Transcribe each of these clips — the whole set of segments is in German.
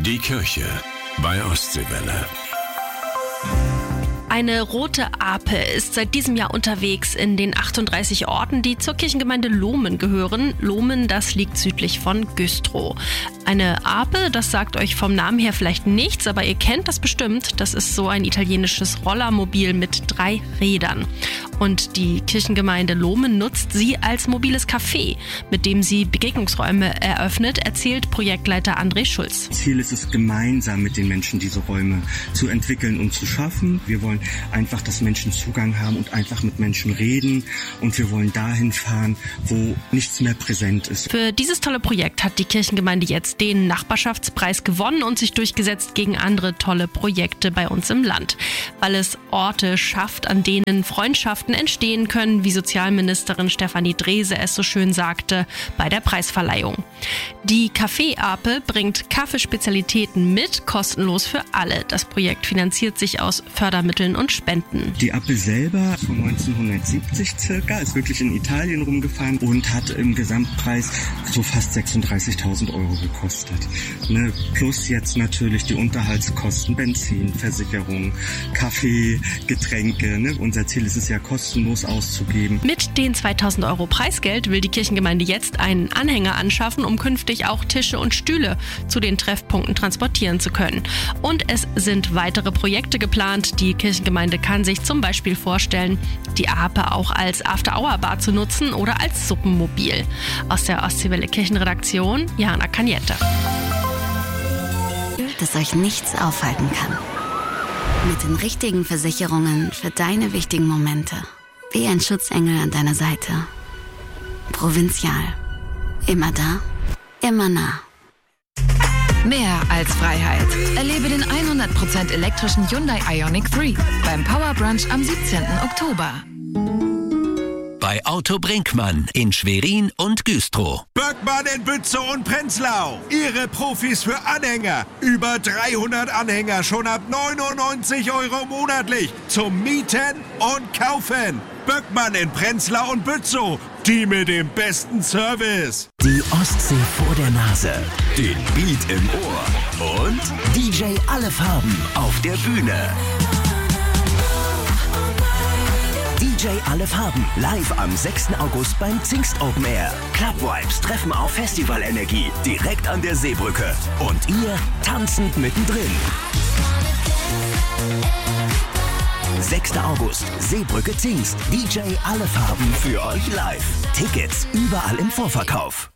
Die Kirche bei Ostseewelle. Eine rote Ape ist seit diesem Jahr unterwegs in den 38 Orten, die zur Kirchengemeinde Lohmen gehören. Lohmen, das liegt südlich von Güstrow. Eine Ape, das sagt euch vom Namen her vielleicht nichts, aber ihr kennt das bestimmt. Das ist so ein italienisches Rollermobil mit 3 Rädern. Und die Kirchengemeinde Lohmen nutzt sie als mobiles Café, mit dem sie Begegnungsräume eröffnet, erzählt Projektleiter André Schulz. Ziel ist es, gemeinsam mit den Menschen diese Räume zu entwickeln und zu schaffen. Wir wollen einfach, dass Menschen Zugang haben und einfach mit Menschen reden. Und wir wollen dahin fahren, wo nichts mehr präsent ist. Für dieses tolle Projekt hat die Kirchengemeinde jetzt den Nachbarschaftspreis gewonnen und sich durchgesetzt gegen andere tolle Projekte bei uns im Land. Weil es Orte schafft, an denen Freundschaften entstehen können, wie Sozialministerin Stefanie Drese es so schön sagte bei der Preisverleihung. Die Café-Ape bringt Kaffeespezialitäten mit, kostenlos für alle. Das Projekt finanziert sich aus Fördermitteln und Spenden. Die Ape selber von 1970 circa ist wirklich in Italien rumgefahren und hat im Gesamtpreis so fast 36.000 Euro gekostet. Plus jetzt natürlich die Unterhaltskosten, Benzin, Versicherung, Kaffee, Getränke. Unser Ziel ist es ja, kostenlos auszugeben. Mit den 2.000 Euro Preisgeld will die Kirchengemeinde jetzt einen Anhänger anschaffen, um künftig auch Tische und Stühle zu den Treffpunkten transportieren zu können. Und es sind weitere Projekte geplant. Die Kirchengemeinde kann sich zum Beispiel vorstellen, die Ape auch als After-Hour-Bar zu nutzen oder als Suppenmobil. Aus der Ostseewelle Kirchenredaktion, Jana Cagnetta. Dass euch nichts aufhalten kann. Mit den richtigen Versicherungen für deine wichtigen Momente. Wie ein Schutzengel an deiner Seite. Provinzial. Immer da, immer nah. Mehr als Freiheit. Erlebe den 100% elektrischen Hyundai Ioniq 3 beim Power Brunch am 17. Oktober. Bei Auto Brinkmann in Schwerin und Güstrow. Böckmann in Bützow und Prenzlau. Ihre Profis für Anhänger. Über 300 Anhänger schon ab 99 Euro monatlich. Zum Mieten und Kaufen. Böckmann in Prenzlau und Bützow. Die mit dem besten Service. Die Ostsee vor der Nase. Den Beat im Ohr. Und DJ Alle Farben auf der Bühne. DJ Alle Farben, live am 6. August beim Zingst Open Air. Club Vibes treffen auf Festivalenergie, direkt an der Seebrücke. Und ihr tanzend mittendrin. 6. August, Seebrücke Zingst. DJ Alle Farben für euch live. Tickets überall im Vorverkauf.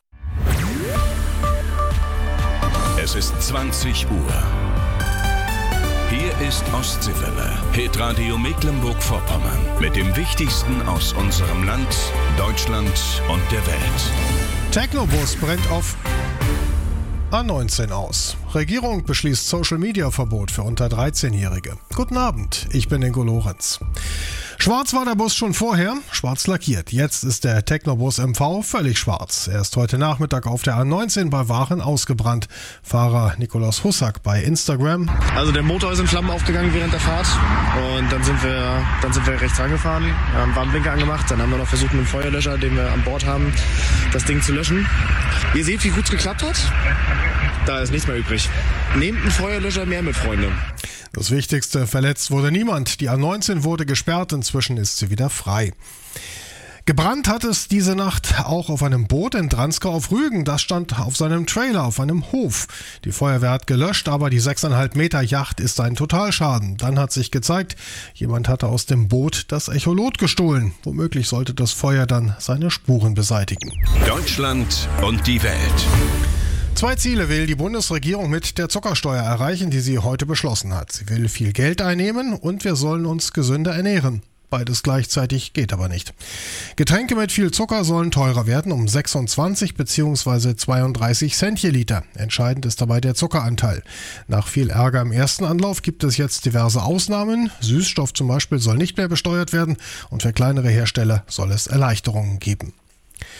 Es ist 20 Uhr. Hier ist Ostseewelle, Hitradio Mecklenburg-Vorpommern. Mit dem Wichtigsten aus unserem Land, Deutschland und der Welt. Technobus brennt auf A19 aus. Regierung beschließt Social-Media-Verbot für unter 13-Jährige. Guten Abend, ich bin Ingo Lorenz. Schwarz war der Bus schon vorher, schwarz lackiert. Jetzt ist der Technobus MV völlig schwarz. Er ist heute Nachmittag auf der A19 bei Waren ausgebrannt. Fahrer Nikolaus Hussack bei Instagram. Also der Motor ist in Flammen aufgegangen während der Fahrt und dann sind wir rechts rangefahren, haben Warnblinker angemacht, dann haben wir noch versucht mit dem Feuerlöscher, den wir an Bord haben, das Ding zu löschen. Ihr seht, wie gut es geklappt hat. Da ist nichts mehr übrig. Nehmt einen Feuerlöscher mehr mit, Freunde. Das Wichtigste, verletzt wurde niemand. Die A19 wurde gesperrt, inzwischen ist sie wieder frei. Gebrannt hat es diese Nacht auch auf einem Boot in Dranskau auf Rügen. Das stand auf seinem Trailer auf einem Hof. Die Feuerwehr hat gelöscht, aber die 6,5 Meter Yacht ist ein Totalschaden. Dann hat sich gezeigt, jemand hatte aus dem Boot das Echolot gestohlen. Womöglich sollte das Feuer dann seine Spuren beseitigen. Deutschland und die Welt. 2 Ziele will die Bundesregierung mit der Zuckersteuer erreichen, die sie heute beschlossen hat. Sie will viel Geld einnehmen und wir sollen uns gesünder ernähren. Beides gleichzeitig geht aber nicht. Getränke mit viel Zucker sollen teurer werden, um 26 bzw. 32 Cent je Liter. Entscheidend ist dabei der Zuckeranteil. Nach viel Ärger im ersten Anlauf gibt es jetzt diverse Ausnahmen. Süßstoff zum Beispiel soll nicht mehr besteuert werden und für kleinere Hersteller soll es Erleichterungen geben.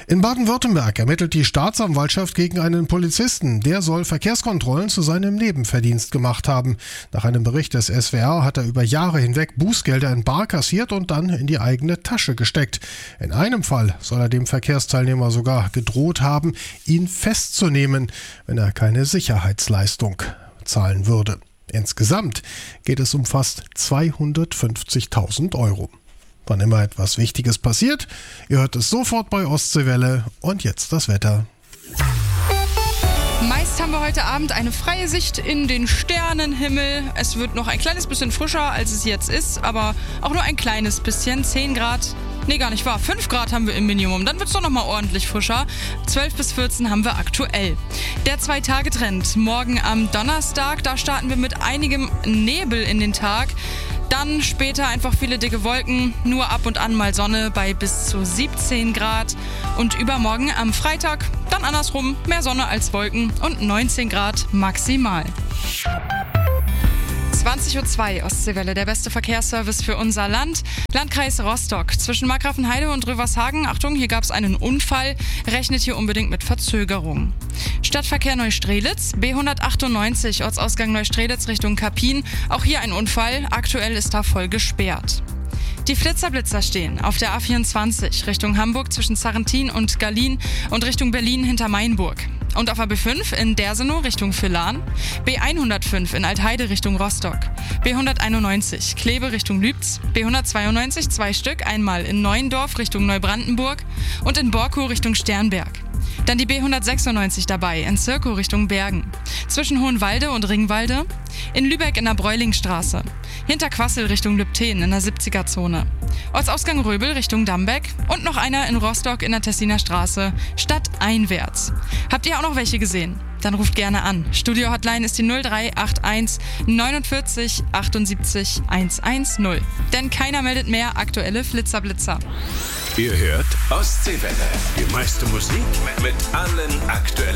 In Baden-Württemberg ermittelt die Staatsanwaltschaft gegen einen Polizisten. Der soll Verkehrskontrollen zu seinem Nebenverdienst gemacht haben. Nach einem Bericht des SWR hat er über Jahre hinweg Bußgelder in bar kassiert und dann in die eigene Tasche gesteckt. In einem Fall soll er dem Verkehrsteilnehmer sogar gedroht haben, ihn festzunehmen, wenn er keine Sicherheitsleistung zahlen würde. Insgesamt geht es um fast 250.000 Euro. Wann immer etwas Wichtiges passiert, ihr hört es sofort bei Ostseewelle. Und jetzt das Wetter. Meist haben wir heute Abend eine freie Sicht in den Sternenhimmel. Es wird noch ein kleines bisschen frischer, als es jetzt ist, aber auch nur ein kleines bisschen. 10 Grad, nee, gar nicht wahr, 5 Grad haben wir im Minimum. Dann wird es doch nochmal ordentlich frischer. 12 bis 14 haben wir aktuell. Der 2-Tage-Trend. Morgen am Donnerstag, da starten wir mit einigem Nebel in den Tag. Dann später einfach viele dicke Wolken, nur ab und an mal Sonne bei bis zu 17 Grad. Und übermorgen am Freitag dann andersrum, mehr Sonne als Wolken und 19 Grad maximal. 20:02 Uhr Ostseewelle, der beste Verkehrsservice für unser Land. Landkreis Rostock. Zwischen Markgrafenheide und Rövershagen, Achtung, hier gab es einen Unfall. Rechnet hier unbedingt mit Verzögerung. Stadtverkehr Neustrelitz, B198, Ortsausgang Neustrelitz Richtung Kapin. Auch hier ein Unfall. Aktuell ist da voll gesperrt. Die Flitzer-Blitzer stehen auf der A24 Richtung Hamburg zwischen Sarrentin und Gallien und Richtung Berlin hinter Mainburg. Und auf AB5 in Dersenow Richtung Villahn, B105 in Altheide Richtung Rostock, B191 Kleve Richtung Lübz, B192 2 Stück, einmal in Neuendorf Richtung Neubrandenburg und in Borkow Richtung Sternberg. Dann die B196 dabei in Zirkow Richtung Bergen, zwischen Hohenwalde und Ringwalde, in Lübeck in der Bräulingstraße, hinter Quassel Richtung Lübten in der 70er-Zone, Ortsausgang Röbel Richtung Dambeck und noch einer in Rostock in der Tessiner Straße, stadteinwärts. Habt ihr auch noch welche gesehen? Dann ruft gerne an. Studio-Hotline ist die 0381 49 78 110. Denn keiner meldet mehr aktuelle Flitzer-Blitzer. Ihr hört Ostseewelle. Die meiste Musik mit allen aktuellen